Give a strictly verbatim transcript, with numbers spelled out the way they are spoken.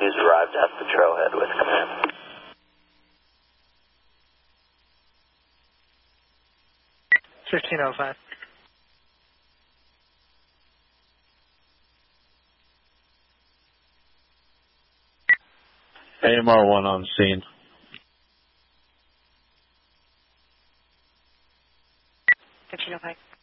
He's arrived at the trailhead with command. fifteen oh five. A M R one on scene. fifteen oh five.